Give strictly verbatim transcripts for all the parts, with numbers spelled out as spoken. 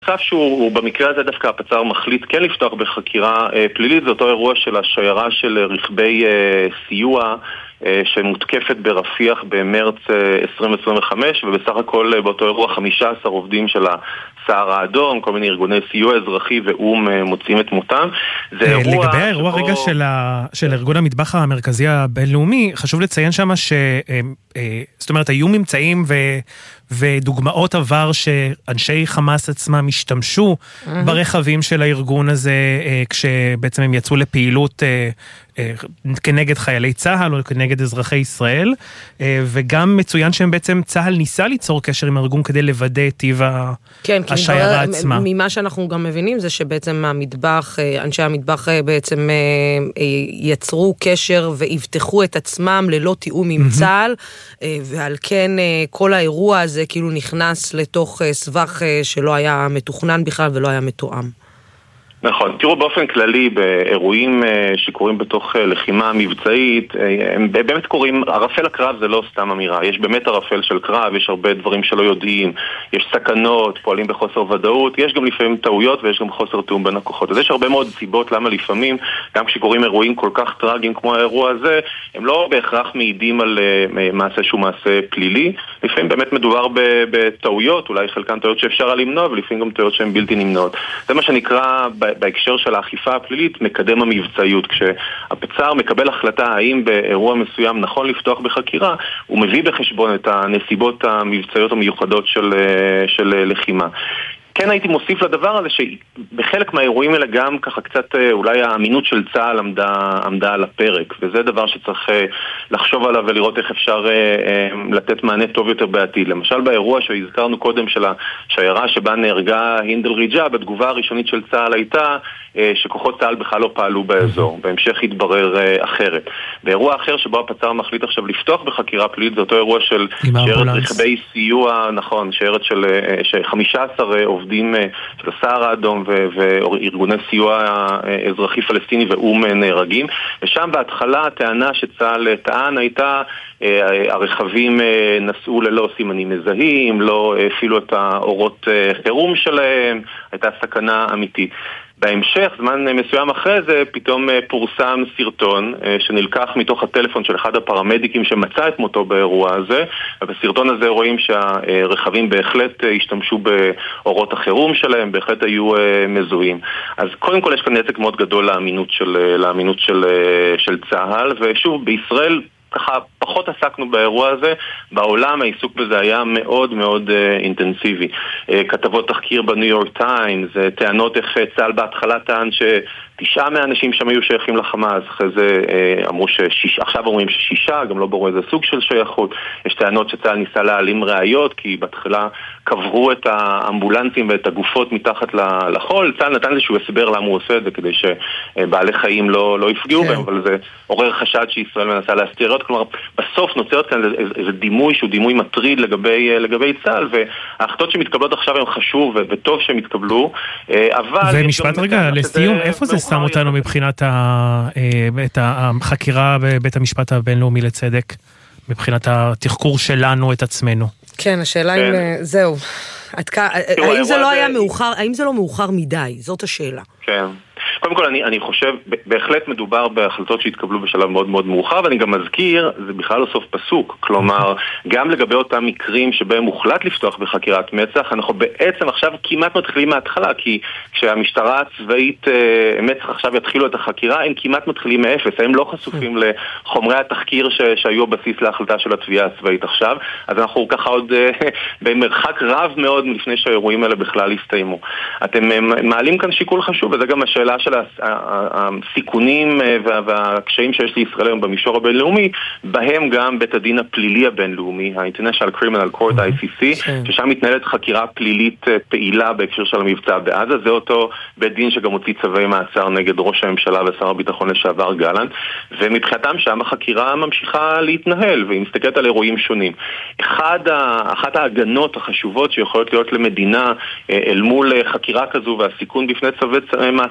נוסף שהוא במקרה הזה דווקא הפצ"ר מחליט כן לפתוח בחקירה אה, פלילית, זה אותו אירוע של השיירה של רכבי אה, סיוע אה, שמותקפת ברפיח במרץ אה, עשרים עשרים וחמש, ובסך הכל אה, באותו אירוע חמישה עשר עובדים של הסהר האדום, כל מיני ארגוני סיוע אזרחי ואום אה, מוצאים את מותם. זה אה, אירוע לגבי האירוע שבו... רגע של, ה... של ארגון המטבח המרכזי הבינלאומי, חשוב לציין שמה ש... אה, אה, זאת אומרת, היו ממצאים ו... ודוגמאות עבר שאנשי חמאס עצמם השתמשו mm-hmm. ברכבים של הארגון הזה, כשבעצם הם יצאו לפעילות כנגד חיילי צהל או כנגד אזרחי ישראל, וגם מצוין שהם בעצם צהל ניסה ליצור קשר עם הארגון כדי לוודא את טיב כן, השיירה עצמה. ממה שאנחנו גם מבינים זה שבעצם המטבח, אנשי המטבח בעצם יצרו קשר והבטחו את עצמם ללא תיאום עם mm-hmm. צהל, ועל כן כל האירוע הזה כאילו נכנס לתוך סבך שלא היה מתוכנן בכלל ולא היה מתואם. נכון, תראו באופן כללי באירועים שקורים בתוך לחימה מבצעית, הם באמת קוראים, ערפל הקרב זה לא סתם אמירה, יש באמת ערפל של קרב, יש הרבה דברים שלא יודעים, יש סכנות, פועלים בחוסר ודאות, יש גם לפעמים טעויות ויש גם חוסר תיאום בין הכוחות. אז יש הרבה מאוד סיבות למה לפעמים, גם כשקוראים אירועים כל כך טרגיים כמו האירוע הזה, הם לא בהכרח מעידים על מעשה שהוא מעשה פלילי, לפעמים באמת מדובר בטעויות, אולי חלקן טעויות שאפשר למנוע, ולפעמים גם טעויות שהן בלתי נמנעות. זה מה שנקרא בהקשר של האכיפה הפלילית מקדם המבצעיות. כשהפצ"ר מקבל החלטה האם באירוע מסוים נכון לפתוח בחקירה, הוא מביא בחשבון את הנסיבות המבצעיות המיוחדות של, של לחימה. כן הייתי מוסיף לדבר הזה שבחלק מהאירועים האלה גם ככה קצת אולי האמינות של צה"ל עמדה, עמדה על הפרק, וזה דבר שצריך לחשוב עליו ולראות איך אפשר לתת מענה טוב יותר בעתיד. למשל באירוע שהזכרנו קודם של השיירה שבה נהרגה הינדל ריג'ה, בתגובה הראשונית של צה"ל הייתה שכוחות צה"ל בכלל לא פעלו באזור, בהמשך התברר אחרת. באירוע אחר שבו הפצ"ר מחליט עכשיו לפתוח בחקירה פלילית, זה אותו אירוע של שיירת רכבי סיוע, נכון, שיירת של חמישה עשר עובדים של הסהר האדום וארגוני סיוע אזרחי פלסטיני ואום נהרגים, ושם בהתחלה הטענה שצה"ל טען הייתה הרכבים נסעו ללא סימנים מזהים, לא אפילו את האורות חירום שלהם, הייתה סכנה אמיתית. בהמשך, זמן מסוים אחרי זה, פתאום פורסם סרטון שנלקח מתוך הטלפון של אחד הפרמדיקים שמצא את מותו באירוע הזה, ובסרטון הזה רואים שהרכבים בהחלט השתמשו באורות החירום שלהם, בהחלט היו מזוהים. אז קודם כל יש כאן נזק מאוד גדול לאמינות של, לאמינות של, של צה"ל, ושוב, בישראל ככה פחות עסקנו באירוע הזה, בעולם העיסוק בזה היה מאוד מאוד uh, אינטנסיבי. Uh, כתבות תחקיר בניו יורק טיימס, uh, טענות איך צה"ל בהתחלה טען שתשעה מהאנשים שם היו שייכים לחמאס, אחרי זה uh, אמרו ששיש, עכשיו אומרים ששישה, גם לא ברור איזה סוג של שייכות. יש טענות שצה"ל ניסה להעלים ראיות, כי בהתחלה קברו את האמבולנסים ואת הגופות מתחת לחול. צה"ל נתן איזשהו הסבר למה הוא עושה את זה, כדי שבעלי חיים לא, לא יפגעו בהם, אבל זה עורר חשד שישראל מנסה להסתיר. כלומר, בסוף נוצרת כאן איזה דימוי שהוא דימוי מטריד לגבי, לגבי צה"ל, וההחלטות שמתקבלות עכשיו הם חשוב וטוב שהם יתקבלו, אבל... ומשפט רגע, לסיום, איפה זה שם אותנו מבחינת החקירה בבית המשפט הבינלאומי לצדק, מבחינת התחקור שלנו את עצמנו? כן, השאלה אם... זהו. האם זה לא היה מאוחר, האם זה לא מאוחר מדי? זאת השאלה. כן. קודם כל, אני, אני חושב, בהחלט מדובר בהחלטות שהתקבלו בשלב מאוד מאוד מאוחר, ואני גם מזכיר, זה בכלל לא סוף פסוק. כלומר, גם לגבי אותם מקרים שבהם הוחלט לפתוח בחקירת מצ"ח, אנחנו בעצם עכשיו כמעט מתחילים מההתחלה, כי כשהמשטרה הצבאית מצ"ח עכשיו יתחילו את החקירה, הם כמעט מתחילים מאפס, הם לא חשופים לחומרי התחקיר ש, שהיו בסיס להחלטה של התביעה הצבאית עכשיו, אז אנחנו ככה עוד במרחק רב מאוד לפני שהאירועים האלה בכלל הסתיימו. אתם מעלים כאן שיקול חשוב, וזה גם השאלה של הסיכונים והקשיים שיש לישראל היום במישור הבינלאומי, בהם גם בית הדין הפלילי הבינלאומי, ה-International Criminal Court, ה-איי סי סי, ששם מתנהלת חקירה פלילית פעילה בהקשר של המבצע בעזה. זה אותו בית דין שגם הוציא צווי מעצר נגד ראש הממשלה ושר הביטחון לשעבר גלנט, ומבחינתם שם החקירה ממשיכה להתנהל, והיא מסתכלת על אירועים שונים. אחד, אחת ההגנות החשובות שיכולות להיות למדינה אל מול חקירה כזו והסיכון בפני צווי מעצר נוספים,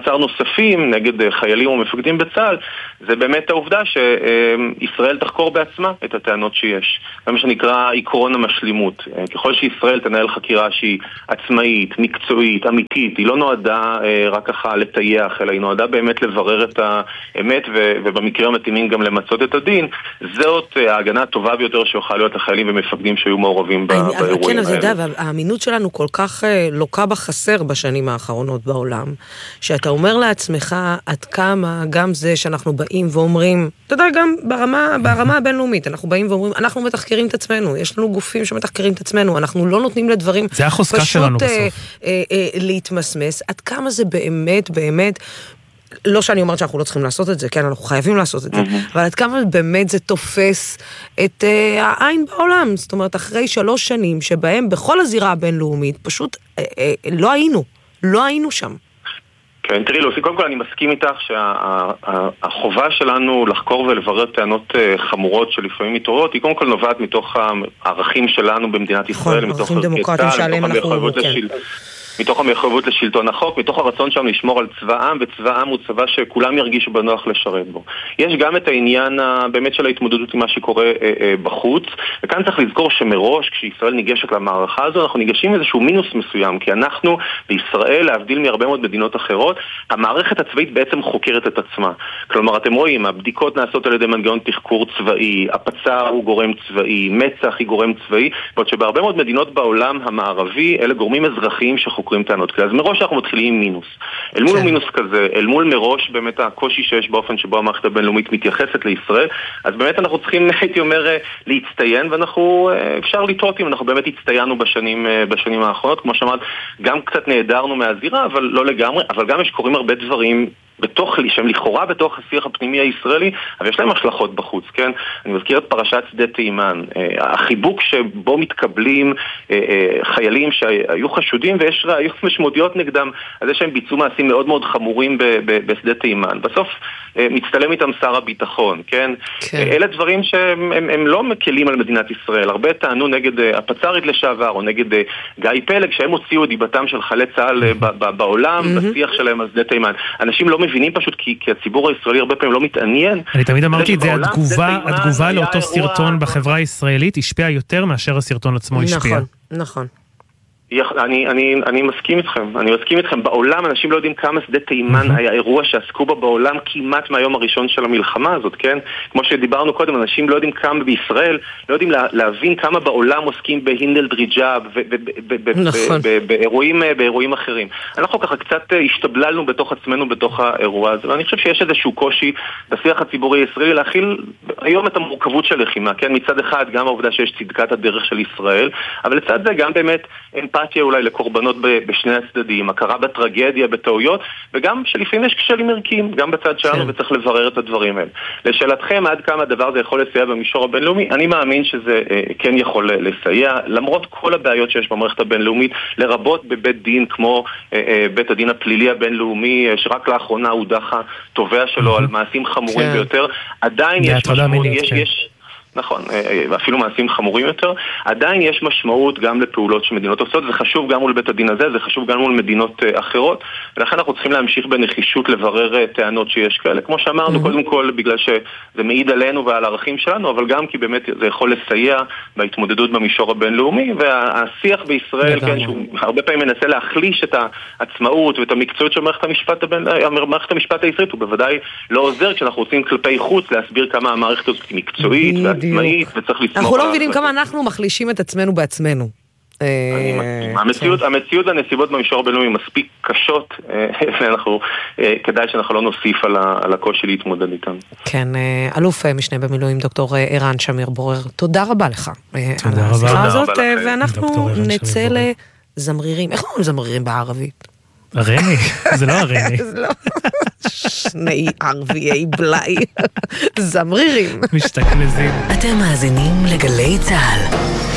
נוספים נגד חיילים או מפקדים בצה"ל, זה באמת העובדה שישראל תחקור בעצמה את הטענות שיש. זה מה שנקרא עקרון המשלימות. ככל שישראל תנהל חקירה שהיא עצמאית, מקצועית, אמיתית, היא לא נועדה רק ככה לטייח, אלא היא נועדה באמת לברר את האמת, ובמקרה המתאימים גם למצות את הדין. זאת ההגנה הטובה ביותר שיוכל להיות לחיילים ומפקדים שהיו מעורבים באירועים כן, האלה. אז יודע, והאמינות שלנו כל כך לוקה בחסר בשנים האחרונות בעולם, שאתה אומר לעצמך עד כמה גם זה שאנחנו באים ואומרים, אתה יודע, גם ברמה, ברמה הבינלאומית, אנחנו באים ואומרים, אנחנו מתחקרים את עצמנו, יש לנו גופים שמתחקרים את עצמנו, אנחנו לא נותנים לדברים זה החוזקה שלנו בסוף. אה, אה, אה, להתמסמס, עד כמה זה באמת, באמת, לא שאני אומרת שאנחנו לא צריכים לעשות את זה, כן, אנחנו חייבים לעשות את זה, אבל עד כמה באמת זה תופס את uh, העין בעולם, זאת אומרת, אחרי שלוש שנים שבהם בכל הזירה הבינלאומית, פשוט uh, uh, לא היינו, לא היינו שם. כן, תראי, לוסי, קודם כל אני מסכים איתך שהחובה שלנו לחקור ולברר טענות חמורות שלפעמים מתעוררות, היא קודם כל נובעת מתוך הערכים שלנו במדינת ישראל, מתוך ערכים דמוקרטיים שעליהם אנחנו כן. מתוך המחויבות לשלטון החוק, מתוך הרצון שם לשמור על צבא עם, וצבא עם הוא צבא שכולם ירגישו בנוח לשרת בו. יש גם את העניין באמת של ההתמודדות עם מה שקורה אה, אה, בחוץ, וכאן צריך לזכור שמראש, כשישראל ניגשת למערכה הזו, אנחנו ניגשים איזשהו מינוס מסוים, כי אנחנו בישראל, להבדיל מהרבה מאוד מדינות אחרות, המערכת הצבאית בעצם חוקרת את עצמה. כלומר, אתם רואים, הבדיקות נעשות על ידי מנגנון תחקור צבאי, הפצ"ר הוא גורם צבאי, מצ"ח היא גורם צבאי, בעוד שבהרבה מאוד מדינות בעולם המערבי, אלה גורמים אזרחיים שחוקרים טענות. אז מראש אנחנו מתחילים עם מינוס. אל מול מינוס כזה, אל מול מראש באמת הקושי שיש באופן שבו המערכת הבינלאומית מתייחסת לישראל, אז באמת אנחנו צריכים, הייתי אומר, להצטיין, ואנחנו, אפשר לטעות אם אנחנו באמת הצטיינו בשנים, בשנים האחרונות, כמו שאמרת, גם קצת נהדרנו מהזירה, אבל לא לגמרי, אבל גם יש קוראים הרבה דברים בתוך, שהם לכאורה בתוך השיח הפנימי הישראלי, אבל יש להם השלכות בחוץ, כן? אני מזכיר את פרשת שדה תימן, החיבוק שבו מתקבלים חיילים שהיו חשודים ויש ראיות משמעותיות נגדם, על זה שהם ביצעו מעשים מאוד מאוד חמורים בשדה תימן. בסוף מצטלם איתם שר הביטחון, כן? כן. אלה דברים שהם הם, הם לא מקלים על מדינת ישראל. הרבה טענו נגד הפצ"רית לשעבר, או נגד גיא פלג, שהם הוציאו את דיבתם של חיילי צה"ל בעולם, mm-hmm. בשיח שלהם על שדה תימן. אנשים לא מבינים פשוט כי, כי הציבור הישראלי הרבה פעמים לא מתעניין. אני תמיד אמרתי את זה, התגובה, התגובה לאותו סרטון בחברה הישראלית השפיעה יותר מאשר הסרטון עצמו השפיע. נכון, נכון. אני, אני, אני מסכים איתכם, אני מסכים איתכם. בעולם אנשים לא יודעים כמה שדה תימן היה אירוע שעסקו בה בעולם כמעט מהיום הראשון של המלחמה הזאת, כן? כמו שדיברנו קודם, אנשים לא יודעים כמה בישראל, לא יודעים לה, להבין כמה בעולם עוסקים בהינדל דריג'אב ובאירועים באירועים אחרים. אנחנו ככה קצת השתבללנו בתוך עצמנו בתוך האירוע הזה, ואני חושב שיש איזשהו קושי בשיח הציבורי הישראלי להכיל היום את המורכבות של לחימה, כן? מצד אחד גם העובדה שיש צדקת הדרך של ישראל, אבל לצד זה גם באמת אמפתיה אולי לקורבנות בשני הצדדים, הכרה בטרגדיה, בטעויות, וגם שלפעמים יש כשלים ערכיים, גם בצד שלנו, וצריך לברר את הדברים האלה. לשאלתכם, עד כמה הדבר זה יכול לסייע במישור הבינלאומי, אני מאמין שזה כן יכול לסייע, למרות כל הבעיות שיש במערכת הבינלאומית, לרבות בבית דין כמו בית הדין הפלילי הבינלאומי, שרק לאחרונה הודח התובע שלו על מעשים חמורים ביותר, עדיין יש משמעות, יש יש נכון, אפילו מעשים חמורים יותר, עדיין יש משמעות גם לפעולות שמדינות עושות, זה חשוב גם מול בית הדין הזה, זה חשוב גם מול מדינות אחרות, ולכן אנחנו צריכים להמשיך בנחישות לברר טענות שיש כאלה. כמו שאמרנו, mm-hmm. קודם כל, בגלל שזה מעיד עלינו ועל הערכים שלנו, אבל גם כי באמת זה יכול לסייע בהתמודדות במישור הבינלאומי, והשיח בישראל, כן, שהוא הרבה פעמים מנסה להחליש את העצמאות ואת המקצועיות של מערכת המשפט, הבין, מערכת המשפט הישראלית, הוא בוודאי לא עוזר כשאנחנו רוצים כלפי חוץ להסביר כמה המערכת הזאת היא מקצועית ועצמאית, וצריך לסמוך. אנחנו לא מבינים כמה אנחנו מחלישים את עצמנו בעצמנו. המציאות, המציאות והנסיבות במישור הבינלאומי מספיק קשות, ואנחנו, כדאי שאנחנו לא נוסיף על הקושי להתמודד איתן. כן, אלוף משנה במילואים, דוקטור ערן שמיר בורר, תודה רבה לך. תודה רבה. השיחה הזאת, ואנחנו נצא לזמרירים. איך אומרים זמרירים בערבית? הרני, זה לא הרני. זה לא. שני ערביי בלאי. זמרירים. משתכנזים. אתם מאזינים לגלי צהל.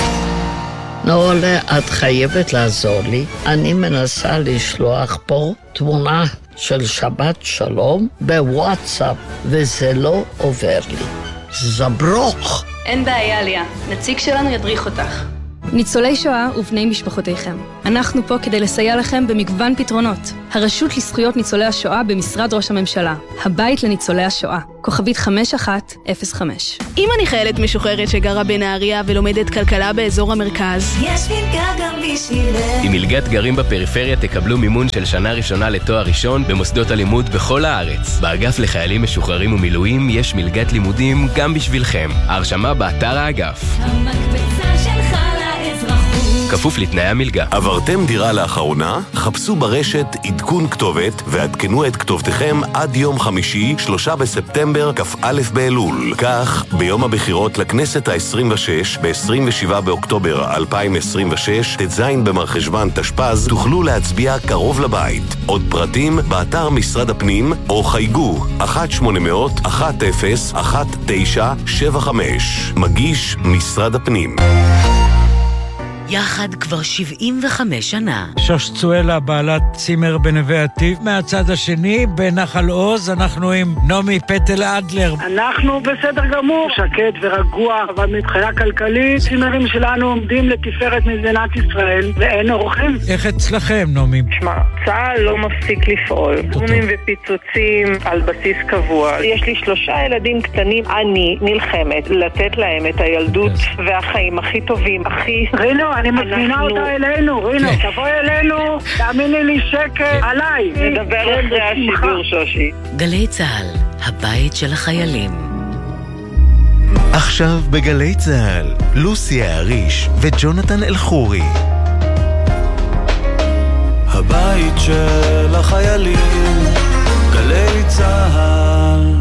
נעולה, את חייבת לעזור לי. אני מנסה לשלוח פה תמונה של שבת שלום בוואטסאפ, וזה לא עובר לי. זברוך. אין בעיה, ליה. נציג שלנו ידריך אותך. ניצולי שואה ובני משפחותיכם. אנחנו פה כדי לסייע לכם במגוון פתרונות. הרשות לזכויות ניצולי השואה במשרד ראש הממשלה. הבית לניצולי השואה. כוכבית חמש אחת אפס חמש. אם אני חיילת משוחררת שגרה בנהריה ולומדת כלכלה באזור המרכז, יש מלגה גם בשבילך. עם מלגת גרים בפריפריה תקבלו מימון של שנה ראשונה לתואר ראשון במוסדות הלימוד בכל הארץ. באגף לחיילים משוחררים ומילואים יש מלגת לימודים גם בשבילכם. ההרשמה באתר האגף. המקבצה שלך לאזרחות. כפוף לתנאי המלגה. עברתם דירה לאחרונה? חפשו ברשת עדכון כתובת ועדכנו את כתובתכם עד יום חמישי, שלושה בספטמבר, כ"א באלול. כך, ביום הבחירות לכנסת ה-עשרים ושש, ב-עשרים ושבעה באוקטובר אלפיים עשרים ושש, ט"ז במרחשוון תשפ"ז, תוכלו להצביע קרוב לבית. עוד פרטים באתר משרד הפנים, או חייגו אחת שמונה אפס אפס אחת אפס אחת תשע שבע חמש. מגיש משרד הפנים. יחד כבר שבעים וחמש שנה. שוש צואלה, בעלת צימר בנווה עתיב. מהצד השני, בנחל עוז, אנחנו עם נעמי פטל אדלר. אנחנו בסדר גמור, שקט ורגוע, אבל מבחינה כלכלית, צימרים שלנו עומדים לתפארת מדינת ישראל, ואין אורחים. איך אצלכם, נעמי? שמע, צה"ל לא מפסיק לפעול. תחומים ופיצוצים על בסיס קבוע. יש לי שלושה ילדים קטנים, אני נלחמת לתת להם את הילדות והחיים הכי טובים, הכי... רינו, אני מזמינה אותה אלינו, רינו, תבואי אלינו, תאמיני לי שקט, עליי. נדבר אחרי השידור, שושי. גלי צהל, הבית של החיילים. עכשיו בגלי צהל, לוסי האריש וג'ונתן אלחורי. הבית של החיילים, גלי צהל.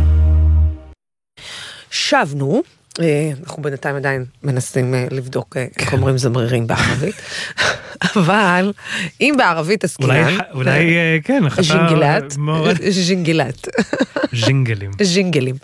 שבנו. אנחנו בינתיים עדיין מנסים לבדוק איך אומרים זמרירים בערבית, אבל אם בערבית עסקינן, אולי כן, ז'ינגילת, ז'ינגילת, ז'ינגלים, ז'ינגלים.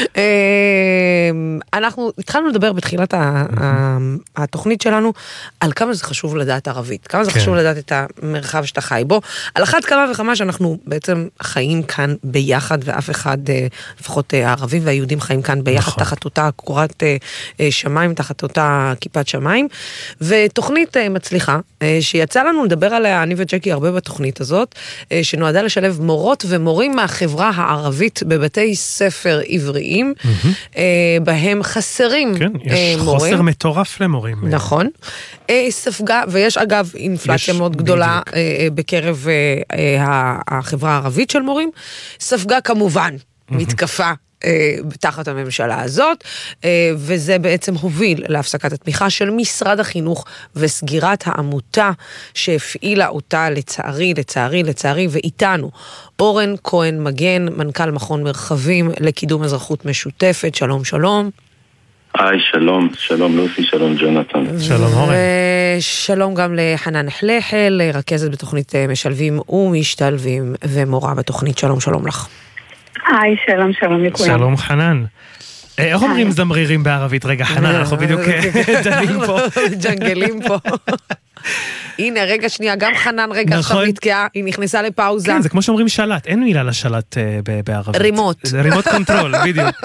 אנחנו התחלנו לדבר בתחילת התוכנית שלנו על כמה זה חשוב לדעת ערבית, כמה זה חשוב לדעת את המרחב שאתה חי בו, על אחת כמה וכמה שאנחנו בעצם חיים כאן ביחד, ואף אחד, לפחות הערבים והיהודים חיים כאן ביחד תחת אותה קורת שמיים, תחת אותה כיפת שמיים, ותוכנית מצליחה, שיצא לנו לדבר עליה, אני וג'קי הרבה בתוכנית הזאת, שנועדה לשלב מורות ומורים מהחברה הערבית בבתי ספר עבריים, בהם חסרים מורים. כן, יש חוסר מטורף למורים. נכון. ספגה, ויש אגב אינפלציה מאוד גדולה בקרב החברה הערבית של מורים, ספגה כמובן מתקפה תחת הממשלה הזאת, וזה בעצם הוביל להפסקת התמיכה של משרד החינוך וסגירת העמותה שהפעילה אותה לצערי, לצערי, לצערי, ואיתנו אורן כהן מגן, מנכ"ל מכון מרחבים לקידום אזרחות משותפת. שלום, שלום. היי, שלום, שלום לוסי, שלום ג'ונתן. שלום אורן. שלום גם לחנן חלחל, רכזת בתוכנית משלבים ומשתלבים ומורה בתוכנית. שלום, שלום לך. היי, שלום, שלום לכולם. שלום חנן. איך אומרים זמרירים בערבית? רגע, חנן, אנחנו בדיוק דנים פה. ג'נגלים פה. הנה, רגע שנייה, גם חנן רגע עכשיו נתקעה, היא נכנסה לפאוזה. כן, זה כמו שאומרים שלט, אין מילה לשלט בערבית. רימוט. זה רימוט קונטרול, בדיוק.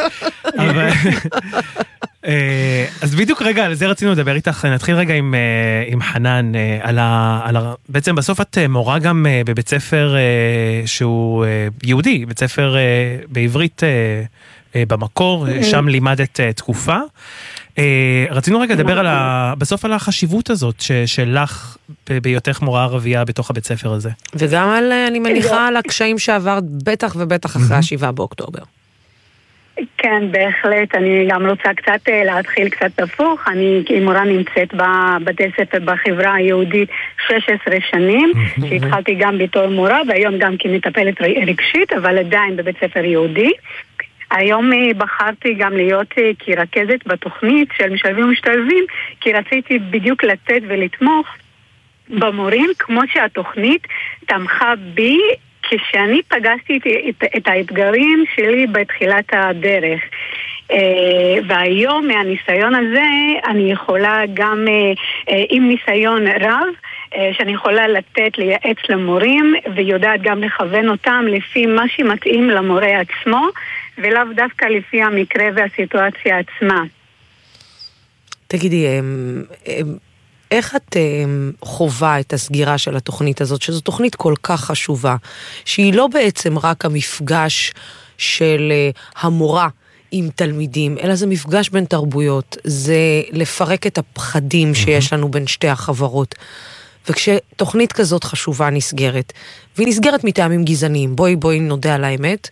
אז בדיוק רגע, על זה רצינו לדבר איתך, נתחיל רגע עם, עם חנן, על ה, על ה, בעצם בסוף את מורה גם בבית ספר שהוא יהודי, בית ספר בעברית במקור, שם לימדת תקופה. רצינו רגע לדבר על ה, בסוף על החשיבות הזאת שלך בהיותך מורה ערבייה בתוך הבית ספר הזה. וגם על, אני מניחה, על הקשיים שעברת בטח ובטח אחרי השבעה באוקטובר. כן, בהחלט. אני גם רוצה קצת להתחיל קצת הפוך. אני כמורה נמצאת בבתי ספר בחברה היהודית שש עשרה שנים, שהתחלתי גם בתור מורה, והיום גם כמטפלת רגשית, אבל עדיין בבית ספר יהודי. היום בחרתי גם להיות כרכזת בתוכנית של משלבים ומשתלבים, כי רציתי בדיוק לתת ולתמוך במורים, כמו שהתוכנית תמכה בי, כשאני פגשתי את, את, את האתגרים שלי בתחילת הדרך. Uh, והיום מהניסיון הזה אני יכולה גם uh, uh, עם ניסיון רב uh, שאני יכולה לתת לייעץ למורים ויודעת גם לכוון אותם לפי מה שמתאים למורה עצמו ולאו דווקא לפי המקרה והסיטואציה עצמה. תגידי, איך את חובה את הסגירה של התוכנית הזאת, שזו תוכנית כל כך חשובה, שהיא לא בעצם רק המפגש של המורה עם תלמידים, אלא זה מפגש בין תרבויות, זה לפרק את הפחדים שיש לנו בין שתי החברות. וכשתוכנית כזאת חשובה נסגרת, והיא נסגרת מטעמים גזעניים, בואי בואי נודה על האמת,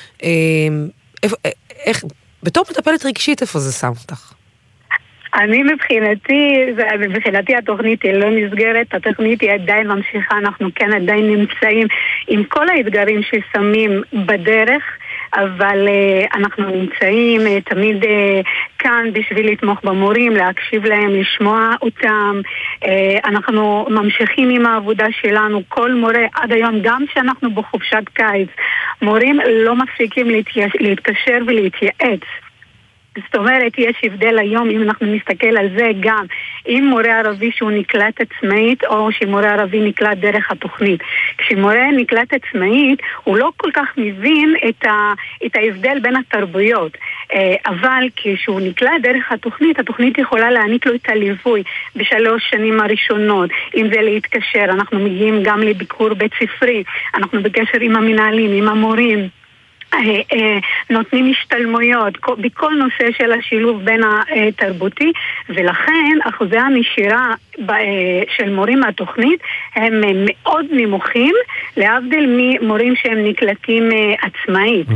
איך, בתור מטפלת רגשית, איפה זה שם אותך? אני מבחינתי, מבחינתי התוכנית היא לא נסגרת, התוכנית היא עדיין ממשיכה, אנחנו כן עדיין נמצאים עם כל האתגרים ששמים בדרך, אבל uh, אנחנו נמצאים uh, תמיד uh, כאן בשביל לתמוך במורים, להקשיב להם, לשמוע אותם. Uh, אנחנו ממשיכים עם העבודה שלנו, כל מורה עד היום, גם שאנחנו בחופשת קיץ, מורים לא מפסיקים להתייש... להתקשר ולהתייעץ. זאת אומרת, יש הבדל היום, אם אנחנו נסתכל על זה גם, אם מורה ערבי שהוא נקלט עצמאית, או שמורה ערבי נקלט דרך התוכנית. כשמורה נקלט עצמאית, הוא לא כל כך מבין את, ה, את ההבדל בין התרבויות. אבל כשהוא נקלט דרך התוכנית, התוכנית יכולה להעניק לו את הליווי בשלוש שנים הראשונות. אם זה להתקשר, אנחנו מגיעים גם לביקור בית ספרי, אנחנו בקשר עם המנהלים, עם המורים. נותנים השתלמויות בכל נושא של השילוב בין התרבותי, ולכן אחוזי הנשירה של מורים מהתוכנית הם מאוד נמוכים, להבדיל ממורים שהם נקלטים עצמאית.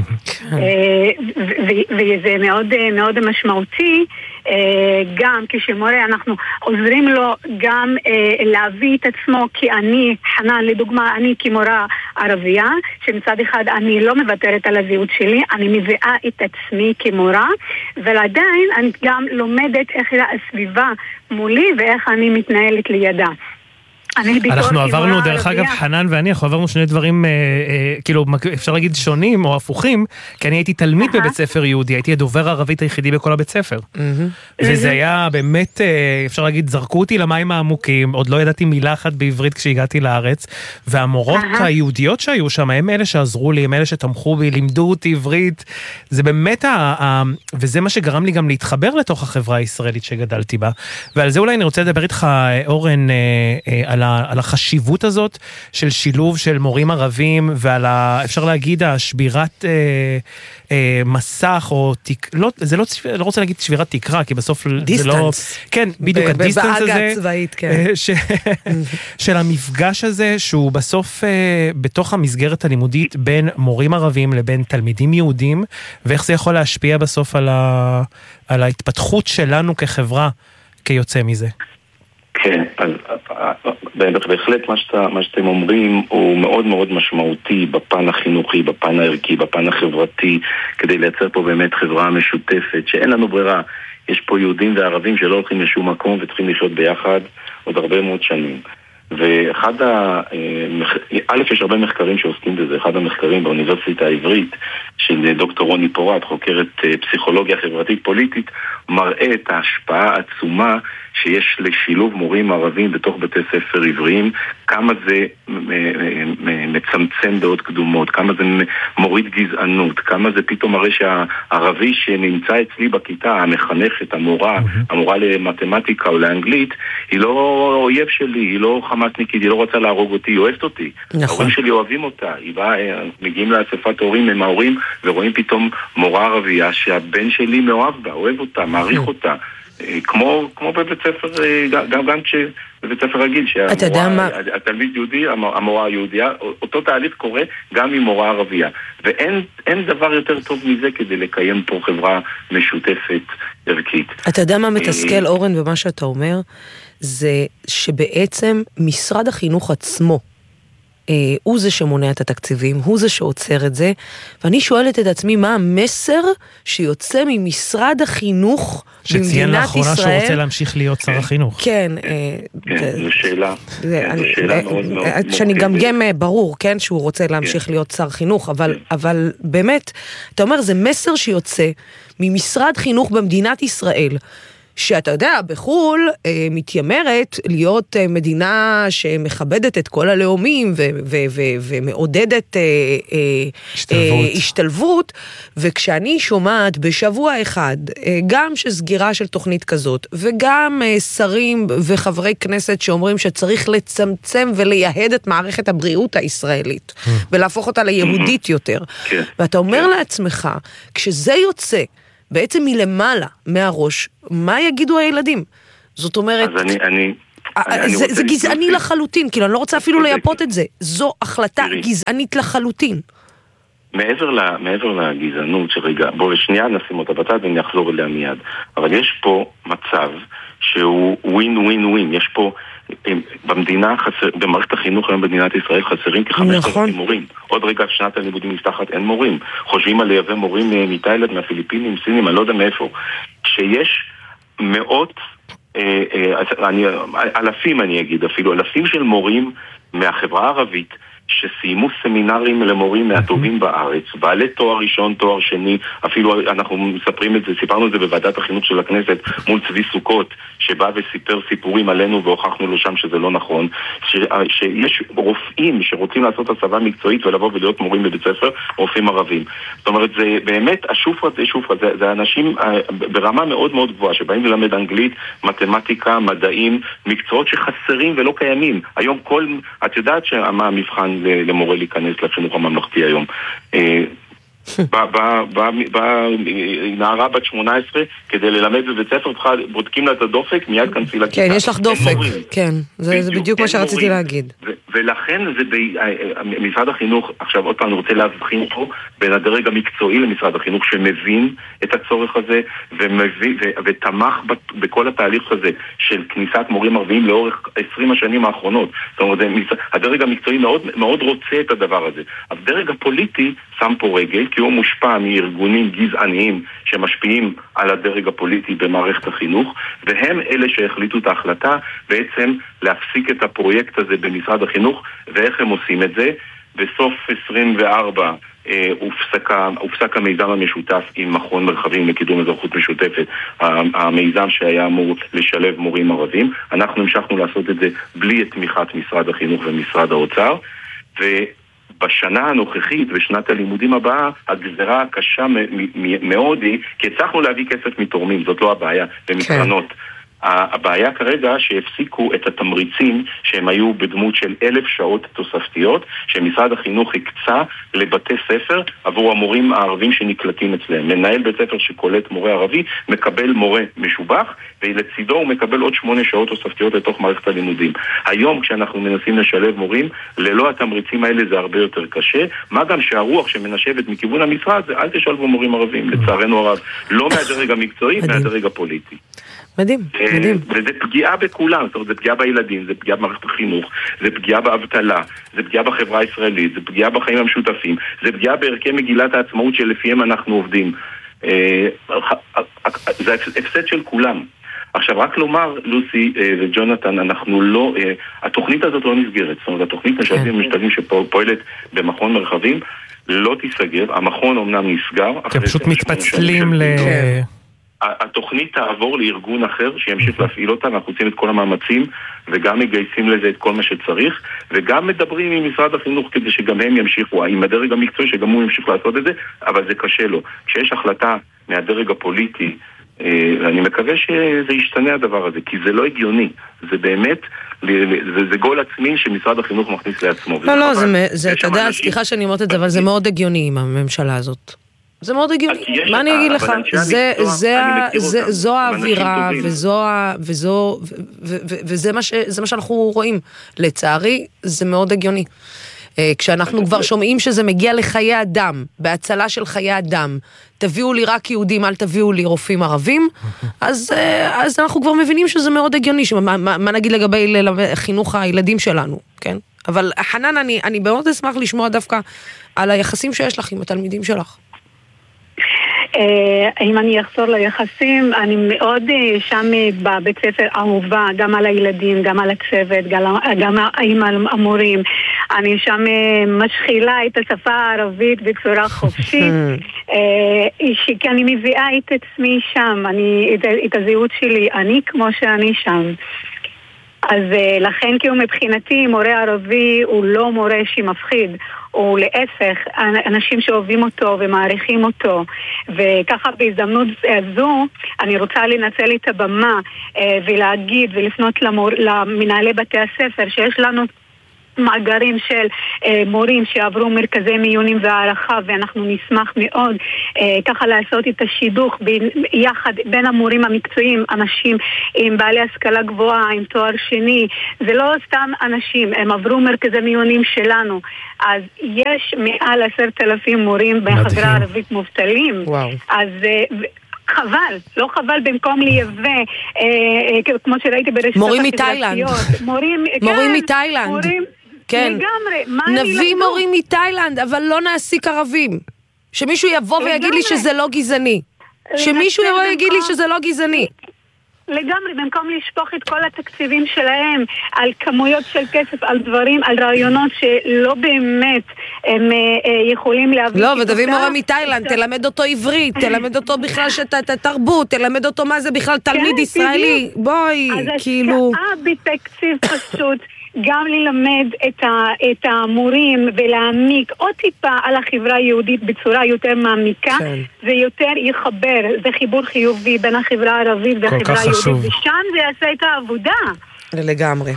וזה מאוד מאוד משמעותי, גם כשמורה אנחנו עוזרים לו גם להביא את עצמו, כי אני, חנן לדוגמה, אני כמורה ערבייה, שמצד אחד אני לא מוותרת על הזהות שלי, אני מביאה את עצמי כמורה, ועדיין אני גם לומדת איך הסביבה מולי ואיך אני מתנהלת לידה. אנחנו עברנו, דרך אגב, חנן ואני, אנחנו עברנו שני דברים, כאילו, אפשר להגיד שונים או הפוכים, כי אני הייתי תלמיד בבית ספר יהודי, הייתי הדובר הערבית היחידי בכל הבית ספר. וזה היה באמת, אפשר להגיד, זרקו אותי למים העמוקים, עוד לא ידעתי מילה אחת בעברית כשהגעתי לארץ, והמורות היהודיות שהיו שם, הם אלה שעזרו לי, הם אלה שתמכו בי, לימדו אותי עברית, זה באמת, וזה מה שגרם לי גם להתחבר לתוך החברה הישראלית שגדלתי בה. ועל זה אולי אני רוצה לדבר איתך, אורן, על על החשיבות הזאת של שילוב של מורים ערבים, ועל ה, אפשר להגיד, השבירת אה, אה, מסך, או תק, לא, זה לא, לא רוצה להגיד שבירת תקרה, כי בסוף דיסטנס. זה לא, כן, בדיוק, ב- הדיסטנס הזה, בעגה הצבאית, כן. ש, של המפגש הזה, שהוא בסוף, אה, בתוך המסגרת הלימודית, בין מורים ערבים לבין תלמידים יהודים, ואיך זה יכול להשפיע בסוף על, ה, על ההתפתחות שלנו כחברה, כיוצא מזה. כן, אז בהחלט מה, שאתה, מה שאתם אומרים הוא מאוד מאוד משמעותי בפן החינוכי, בפן הערכי, בפן החברתי, כדי לייצר פה באמת חברה משותפת, שאין לנו ברירה. יש פה יהודים וערבים שלא הולכים לשום מקום וצריכים לחיות ביחד עוד הרבה מאוד שנים. ואחד ה... א', יש הרבה מחקרים שעוסקים בזה. אחד המחקרים באוניברסיטה העברית של דוקטור רוני פורט, חוקרת פסיכולוגיה חברתית פוליטית, מראה את ההשפעה העצומה שיש לשילוב מורים ערבים בתוך בתי ספר עבריים, כמה זה מצמצם דעות קדומות, כמה זה מוריד גזענות, כמה זה פתאום מראה שהערבי שנמצא אצלי בכיתה, המחנכת, המורה, המורה למתמטיקה או לאנגלית, היא לא אויב שלי, היא לא חמאסניקית, היא לא רוצה להרוג אותי, היא אוהבת אותי. ההורים שלי אוהבים אותה, היא באה, מגיעים לאספת הורים עם ההורים ורואים פתאום מורה ערבייה שהבן שלי מאוהב בה, אוהב אותה, מעריך אותה. כמו, כמו בבית ספר, גם, גם כשבבית ספר רגיל, שהתלמיד יהודי, המורה היהודיה, אותו תהליך קורה גם עם מורה ערבייה. ואין אין דבר יותר טוב מזה כדי לקיים פה חברה משותפת ערכית. אתה יודע מה מתסכל, אורן, במה שאתה אומר? זה שבעצם משרד החינוך עצמו, הוא זה שמונע את התקציבים, הוא זה שעוצר את זה, ואני שואלת את עצמי מה המסר שיוצא ממשרד החינוך במדינת ישראל. שציין לאחרונה שהוא רוצה להמשיך להיות שר החינוך. כן. כן, זו שאלה. זו שאלה מאוד מאוד מורכבת. שאני גם גם ברור, כן, שהוא רוצה להמשיך להיות שר חינוך, אבל באמת, אתה אומר, זה מסר שיוצא ממשרד חינוך במדינת ישראל, שאתה יודע, בחול אה, מתיימרת להיות אה, מדינה שמכבדת את כל הלאומים ו- ו- ו- ומעודדת אה, אה, השתלבות. אה, השתלבות, וכשאני שומעת בשבוע אחד, אה, גם שסגירה של תוכנית כזאת, וגם אה, שרים וחברי כנסת שאומרים שצריך לצמצם ולייהד את מערכת הבריאות הישראלית, ולהפוך אותה ליהודית יותר. ואתה אומר לעצמך, כשזה יוצא בעצם מלמעלה, מהראש, מה יגידו הילדים? זאת אומרת... אז אני... אני... זה, זה גזעני לחלוטין, כאילו אני לא רוצה אפילו לייפות את זה. זו החלטה גזענית לחלוטין. מעבר, ל, מעבר לגזענות, שרגע, בואו שנייה נשים אותה בצד ואני אחזור אליה מיד. אבל יש פה מצב שהוא ווין ווין ווין. יש פה, במדינה, חסר, במערכת החינוך היום במדינת ישראל חסרים כ-חמשת אלפים מורים. עוד רגע שנת הלימודים נפתחת, אין מורים. חושבים על לייבא מורים מתאילנד, מהפיליפינים, סינים, אני לא יודע מאיפה. שיש מאות... אה, אה, אני, אלפים אני אגיד אפילו, אלפים של מורים מהחברה הערבית שסיימו סמינרים למורים מהטובים בארץ, בעלי תואר ראשון, תואר שני, אפילו אנחנו מספרים את זה, סיפרנו את זה בוועדת החינוך של הכנסת מול צבי סוכות, שבא וסיפר סיפורים עלינו והוכחנו לו שם שזה לא נכון, ש, שיש רופאים שרוצים לעשות הסבה מקצועית ולבוא ולהיות מורים בבית ספר, רופאים ערבים. זאת אומרת, זה באמת, השופרה זה שופרה, זה, זה אנשים ברמה מאוד מאוד גבוהה, שבאים ללמד אנגלית, מתמטיקה, מדעים, מקצועות שחסרים ולא קיימים. היום כל, את יודעת שמה המבחן למורה להיכנס לחינוך הממלכתי היום. נערה בת שמונה עשרה, כדי ללמד בבית ספר, בודקים לה את הדופק, מיד כנסי לכיתה. כן, יש לך דופק, כן, זה בדיוק מה שרציתי להגיד. ולכן זה משרד החינוך, עכשיו עוד פעם אני רוצה להבחין פה, בין הדרג המקצועי למשרד החינוך, שמבין את הצורך הזה, ותמך בכל התהליך הזה, של כניסת מורים ערביים לאורך עשרים השנים האחרונות. זאת אומרת, הדרג המקצועי מאוד רוצה את הדבר הזה. הדרג הפוליטי שם פה רגל, כי הוא מושפע מארגונים גזעניים שמשפיעים על הדרג הפוליטי במערכת החינוך, והם אלה שהחליטו את ההחלטה בעצם להפסיק את הפרויקט הזה במשרד החינוך. ואיך הם עושים את זה? בסוף עשרים וארבע אה, הופסקה, הופסק המיזם המשותף עם מכון מרחבים לקידום אזרחות משותפת, המיזם שהיה אמור לשלב מורים ערבים. אנחנו המשכנו לעשות את זה בלי את תמיכת משרד החינוך ומשרד האוצר, ו... בשנה הנוכחית, בשנת הלימודים הבאה, הגזרה הקשה מאוד היא, כי הצלחנו להביא כסף מתורמים, זאת לא הבעיה, ומקרנות. הבעיה כרגע שהפסיקו את התמריצים שהם היו בדמות של אלף שעות תוספתיות שמשרד החינוך הקצה לבתי ספר עבור המורים הערבים שנקלטים אצלם. מנהל בית ספר שקולט מורה ערבי מקבל מורה משובח, ולצידו הוא מקבל עוד שמונה שעות תוספתיות לתוך מערכת הלימודים. היום כשאנחנו מנסים לשלב מורים, ללא התמריצים האלה זה הרבה יותר קשה. מה גם שהרוח שמנשבת מכיוון המשרד זה אל תשלבו מורים ערבים, לצערנו הרב. לא מהדרג המקצועי, מהדרג הפוליטי. מדהים, מדהים. וזה פגיעה בכולם, זאת אומרת, זה פגיעה בילדים, זה פגיעה במערכת החינוך, זה פגיעה באבטלה, זה פגיעה בחברה הישראלית, זה פגיעה בחיים המשותפים, זה פגיעה בערכי מגילת העצמאות שלפיהם אנחנו עובדים. זה הפסד של כולם. עכשיו, רק לומר, לוסי וג'ונתן, אנחנו לא, התוכנית הזאת לא נסגרת. זאת אומרת, התוכנית משתתפים ומשתתפים שפועלת במכון מרחבים, לא תיסגר. המכון אומנם נסגר. אתם פשוט מתפצלים ל... התוכנית תעבור לארגון אחר שימשיך להפעיל אותה, אנחנו עושים את כל המאמצים וגם מגייסים לזה את כל מה שצריך, וגם מדברים עם משרד החינוך כדי שגם הם ימשיכו, עם הדרג המקצועי שגם הוא ימשיך לעשות את זה, אבל זה קשה לו. כשיש החלטה מהדרג הפוליטי, אני מקווה שזה ישתנה הדבר הזה, כי זה לא הגיוני, זה באמת, זה, זה גול עצמי שמשרד החינוך מכניס לעצמו. לא, לא, זה, זה, אתה יודע, סליחה שאני אומרת את זה, אבל זה מאוד הגיוני עם הממשלה הזאת. זה מאוד הגיוני. מה אני אגיד לך? זה, זה, זה, זו האווירה, וזו, וזו, וזה מה ש, זה מה שאנחנו רואים. לצערי, זה מאוד הגיוני. כשאנחנו כבר שומעים שזה מגיע לחיי אדם, בהצלה של חיי אדם, תביאו לי רק יהודים, אל תביאו לי רופאים ערבים, אז, אז אנחנו כבר מבינים שזה מאוד הגיוני, מה, מה, מה נגיד לגבי חינוך הילדים שלנו, כן? אבל חנן, אני, אני מאוד אשמח לשמוע דווקא על היחסים שיש לך עם התלמידים שלך. אם אני אחזור ליחסים, אני מאוד שם בבית ספר אהובה, גם על הילדים, גם על הצוות, גם עם המורים. אני שם משחילה את השפה הערבית בצורה חופשית, כי אני מביאה את עצמי שם, את הזהות שלי, אני כמו שאני שם. אז לכן כאילו מבחינתי מורה ערבי הוא לא מורה שמפחיד, הוא להפך, אנשים שאוהבים אותו ומעריכים אותו. וככה בהזדמנות זו אני רוצה לנצל את הבמה ולהגיד ולפנות למור, למנהלי בתי הספר שיש לנו מאגרים של אה, מורים שעברו מרכזי מיונים והערכה, ואנחנו נשמח מאוד אה, ככה לעשות את השידוך בין, יחד בין המורים המקצועיים, אנשים עם בעלי השכלה גבוהה, עם תואר שני, זה לא סתם אנשים, הם עברו מרכזי מיונים שלנו, אז יש מעל עשרת אלפים מורים בחברה הערבית מובטלים. וואו. אז אה, חבל, לא חבל במקום לייבא, אה, אה, כמו שראיתי ברשתות מורים מתאילנד. מורים, מורים כן, מתאילנד. מורים כן. לגמרי, מה נביא מורים מתאילנד, אבל לא נעסיק ערבים. שמישהו יבוא ויגיד לי שזה לא גזעני. שמישהו יבוא ויגיד לי שזה לא גזעני. לגמרי, במקום לשפוך את כל התקציבים שלהם על כמויות של כסף, על דברים, על רעיונות שלא באמת הם יכולים להביא. לא, ודבי מורה מתאילנד, תלמד אותו עברית, תלמד אותו בכלל את התרבות, תלמד אותו מה זה בכלל תלמיד ישראלי. בואי, כאילו... אז השקעה בתקציב פשוט. גם ללמד את, ה, את המורים ולהעמיק עוד טיפה על החברה היהודית בצורה יותר מעמיקה, כן. זה יותר יחבר, זה חיבור חיובי בין החברה הערבית והחברה היהודית, ושם זה יעשה את העבודה. לגמרי.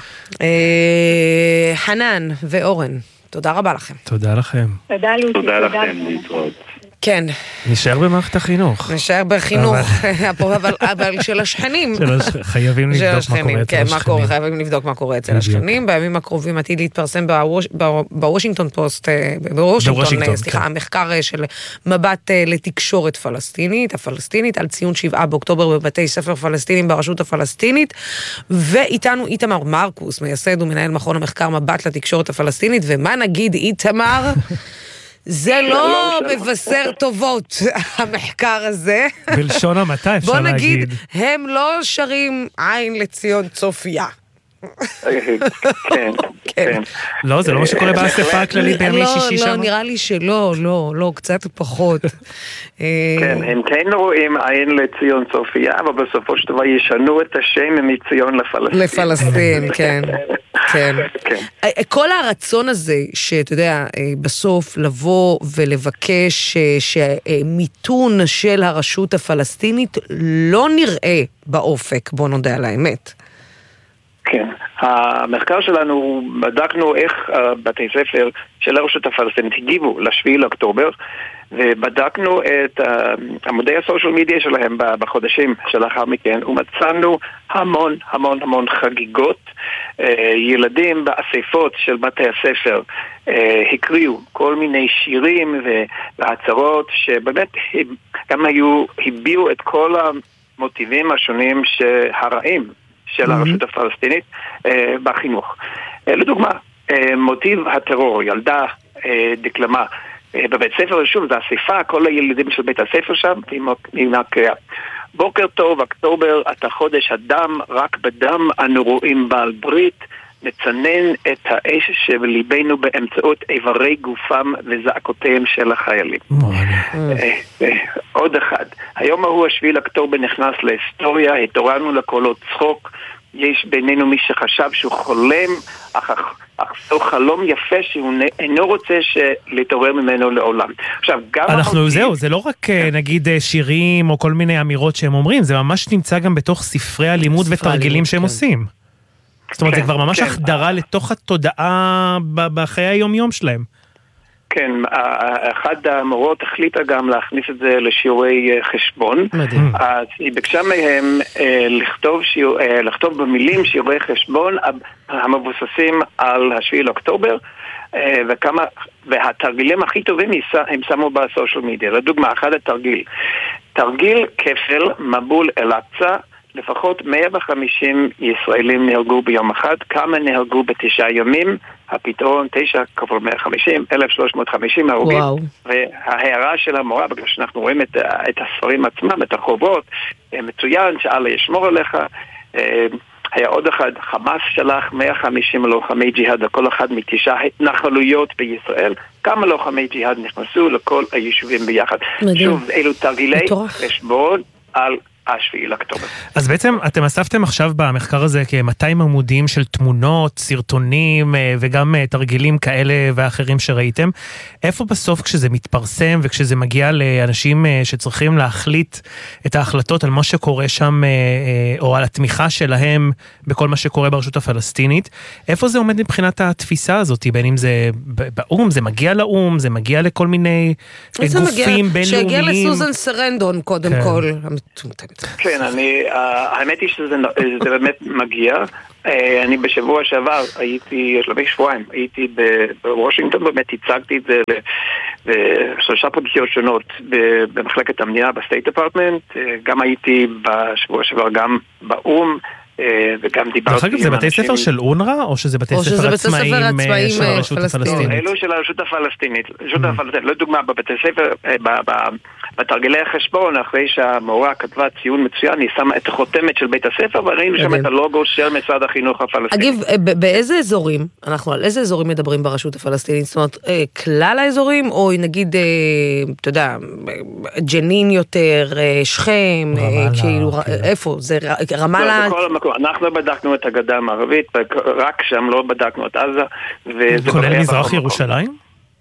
אה, חנן ואורן, תודה רבה לכם. תודה לכם. תודה לוסי. תודה לכם, להתראות. כן. נשאר במערכת החינוך. נשאר בחינוך, אבל, אבל של השכנים. חייבים לבדוק מה קורה אצל כן, השכנים. מה קורה, חייבים לבדוק מה קורה אצל השכנים. בימים הקרובים עתיד להתפרסם בווש, בוושינגטון פוסט, בוושינגטון, סליחה, כן. המחקר של מבט לתקשורת פלסטינית, הפלסטינית, על ציון שבעה באוקטובר בבתי ספר פלסטינים ברשות הפלסטינית, ואיתנו איתמר מרקוס, מייסד ומנהל מכון המחקר מבט לתקשורת הפלסטינית, ומה נגיד איתמר? זה לא מבשר טובות, המחקר הזה. בלשון המעטה אפשר להגיד. בוא נגיד, הם לא שרים עין לציון צופיה. כן, כן. לא, זה לא מה שקורה באספה הכללית בימי שישי שם? לא, נראה לי שלא, לא, לא, קצת פחות. כן, הם כן רואים עין לציון צופיה, אבל בסופו של דבר ישנו את השם מציון לפלסטין. לפלסטין, כן. כן. כל הרצון הזה, שאתה יודע, בסוף לבוא ולבקש שמיתון של הרשות הפלסטינית לא נראה באופק, בוא נודע על האמת. כן, המחקר שלנו, בדקנו איך בתי ספר של הרשות הפלסטינית הגיבו לשביעי לאוקטובר, ובדקנו את עמודי הסושיאל מדיה שלהם בחודשים שלאחר מכן, ומצאנו המון המון המון חגיגות. ילדים באספות של בתי הספר הקריאו כל מיני שירים והצהרות שבאמת גם היו, הביאו את כל המוטיבים השונים שהרעים של הרשות הפלסטינית בחינוך. לדוגמה, מוטיב הטרור, ילדה דקלמה בבית ספר, שוב, זה אספה, כל הילדים של בית הספר שם, עם הקריאה. בוקר טוב, אוקטובר, אתה חודש הדם, רק בדם אנו רואים בעל ברית, נצנן את האש שבליבנו באמצעות איברי גופם וזעקותיהם של החיילים. עוד אחד, היום ההוא השביעי לאוקטובר נכנס להיסטוריה, התעוררנו לקולות צחוק, יש בינינו מי שחשב שהוא חולם, אך זהו חלום יפה שהוא אינו רוצה להתעורר ממנו לעולם. עכשיו, גם... אנחנו, זהו, זה לא רק נגיד שירים או כל מיני אמירות שהם אומרים, זה ממש נמצא גם בתוך ספרי הלימוד ותרגילים שהם עושים. זאת אומרת, זה כבר ממש החדרה לתוך התודעה בחיי היום-יום שלהם. כן, אחד המורות החליטה גם להכניס את זה לשיעורי חשבון. מדהים. אז היא ביקשה מהם לכתוב, שיעור, לכתוב במילים שיעורי חשבון המבוססים על השביעי לאוקטובר, וכמה, והתרגילים הכי טובים הם שמו בסושיאל מדיה. לדוגמה, אחד התרגיל. תרגיל כפל מבול אל-אקצה לפחות מאה וחמישים ישראלים נהרגו ביום אחד. כמה נהרגו בתשעה ימים? הפתרון תשע כפול מאה וחמישים, אלף שלוש מאות וחמישים הרוגים. וואו. וההערה של המורה, בגלל שאנחנו רואים את, את הספרים עצמם, את החובות, מצוין שאללה ישמור עליך. היה עוד אחד, חמאס שלח מאה וחמישים לוחמי ג'יהאד לכל אחד מתשעה התנחלויות בישראל. כמה לוחמי ג'יהאד נכנסו לכל היישובים ביחד. מדהים. שוב, אלו תרגילי חשבון על השביעי לאוקטובר. אז בעצם אתם אספתם עכשיו במחקר הזה כ-מאתיים עמודים של תמונות, סרטונים וגם תרגילים כאלה ואחרים שראיתם. איפה בסוף כשזה מתפרסם וכשזה מגיע לאנשים שצריכים להחליט את ההחלטות על מה שקורה שם או על התמיכה שלהם בכל מה שקורה ברשות הפלסטינית, איפה זה עומד מבחינת התפיסה הזאת? בין אם זה באום, זה מגיע לאום, זה מגיע לכל מיני גופים בינלאומיים. שהגיע לסוזן סרנדון קודם כל. כן, אני, האמת היא שזה באמת מגיע. אני בשבוע שעבר הייתי, שלבי שבועיים, הייתי בוושינגטון, באמת הצגתי את זה בשלושה פגישות שונות במחלקת המדינה בסטייט דפרטמנט, גם הייתי בשבוע שעבר גם באום, וגם דיברתי... דרך אגב, זה בתי ספר של אונר"א, או שזה בתי ספר עצמאיים של הרשות הפלסטינית? אלו של הרשות הפלסטינית. הרשות הפלסטינית, לא דוגמה, בבתי ספר, בתרגילי החשבון, אחרי שהמורה כתבה ציון מצוין, היא שמה את החותמת של בית הספר, וראינו שם את הלוגו של משרד החינוך הפלסטיני. אגיב, באיזה אזורים, אנחנו על איזה אזורים מדברים ברשות הפלסטינית? זאת אומרת, כלל האזורים, או נגיד, אתה יודע, ג'נין יותר, שכם, כאילו, איפה? זה רמאללה... אנחנו בדקנו את הגדה המערבית, רק שם לא בדקנו את עזה. כולל מזרח ירושלים?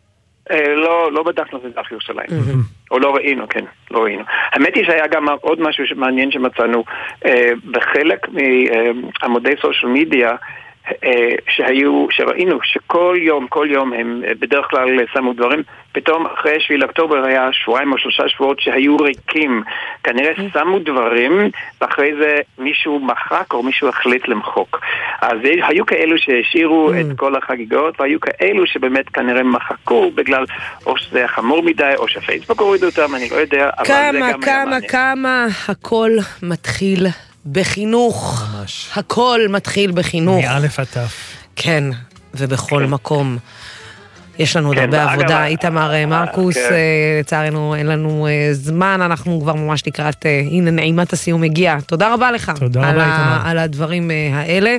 לא, לא בדקנו את מזרח ירושלים. או לא ראינו, כן, לא ראינו. האמת היא שהיה גם עוד משהו מעניין שמצאנו, בחלק מעמודי סושיאל מדיה, שהיו, שראינו שכל יום, כל יום הם בדרך כלל שמו דברים, פתאום אחרי שביעי לאוקטובר היה שבועיים או שלושה שבועות שהיו ריקים, כנראה שמו דברים, ואחרי זה מישהו מחק או מישהו החליט למחוק. אז היו כאלו שהשאירו את כל החגיגות, והיו כאלו שבאמת כנראה מחקו, בגלל או שזה חמור מדי, או שפייסבוק הורידו אותם, אני לא יודע, אבל זה גם היה כמה, כמה, כמה הכל מתחיל בחינוך. ממש. הכל מתחיל בחינוך. מאלף עד תף. כן, ובכל מקום. יש לנו עוד הרבה עבודה. איתמר מרקוס, לצערנו אין לנו זמן, אנחנו כבר ממש לקראת, הנה נעימת הסיום הגיעה. תודה רבה לך. תודה רבה, איתמר. על הדברים האלה.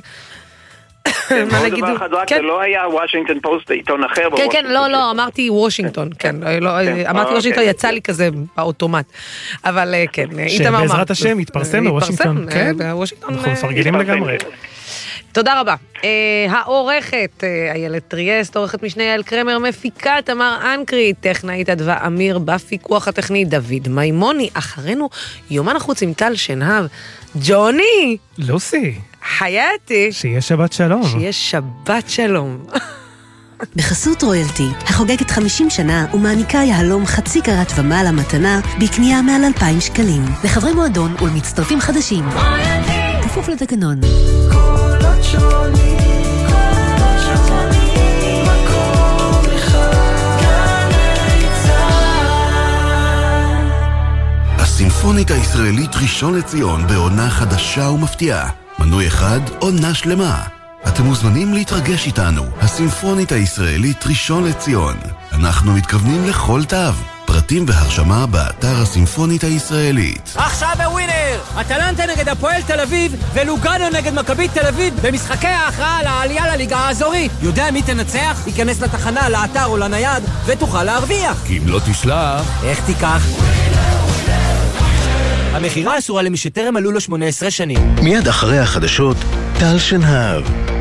עוד דבר אחד, רק זה לא היה וושינגטון פוסט, עיתון אחר. כן, כן, לא, לא, אמרתי וושינגטון, כן, אמרתי וושינגטון, יצא לי כזה באוטומט, אבל כן, איתמר אמר. שבעזרת השם יתפרסם בוושינגטון, כן, אנחנו מפרגנים לגמרי. תודה רבה. העורכת איילת טריאסט, עורכת משנה יעל קרמר, מפיקה תמר אנקרי, טכנאית אדווה אמיר, בפיקוח הטכני דוד מימוני. אחרינו יומן החוץ עם טל שנהב. ג'וני! לוסי! חייתי! שיהיה שבת שלום. שיהיה שבת שלום. בחסות רויאלטי, החוגגת חמישים שנה ומעניקה יהלום חצי קרת ומעלה מתנה בקנייה מעל אלפיים שקלים. לחברי מועדון ולמצטרפים חדשים. כפוף לתקנון. קולות שונים, קולות שונים, מקום אחד, גלי צהל. הסימפונית הישראלית ראשון לציון בעונה חדשה ומפתיעה. מנוי אחד, עונה שלמה. אתם מוזמנים להתרגש איתנו. הסימפונית הישראלית ראשון לציון. אנחנו מתכוונים לכל תו. פרטים והרשמה באתר הסימפונית הישראלית. עכשיו בווינר! אטלנטה נגד הפועל תל אביב ולוגאנו נגד מכבי תל אביב במשחקי ההכרעה על העלייה לליגה האזורית. יודע מי תנצח? ייכנס לתחנה, לאתר או לנייד ותוכל להרוויח. כי אם לא תשלח... איך תיקח? המחירה אסורה למי שטרם מלאו לו שמונה עשרה שנים. מיד אחרי החדשות, טל שנהב.